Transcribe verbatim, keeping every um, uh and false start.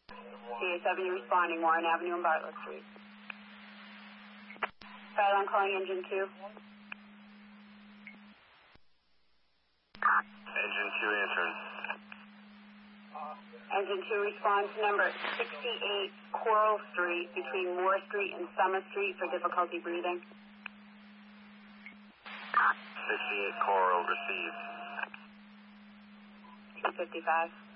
C A W responding, Warren Avenue and Bartlett Street. Cylon calling engine two. Engine two answering. Engine two responds number sixty-eight Coral Street between Moore Street and Summer Street for difficulty breathing. sixty-eight Coral received. two fifty-five.